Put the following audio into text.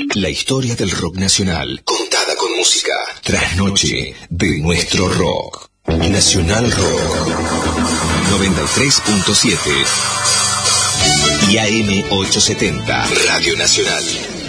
La historia del rock nacional, contada con música. Trasnoche de nuestro rock. Nacional Rock 93.7 y AM 870 Radio Nacional.